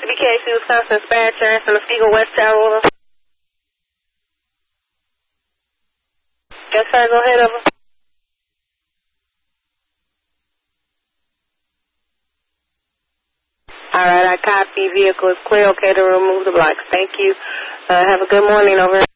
BKC, Wisconsin, Spare Transfer, Muskegon, West Tower. Yes, sir, go ahead, over. All right, I copy. Vehicle is clear. Okay to remove the blocks. Thank you. Have a good morning, over.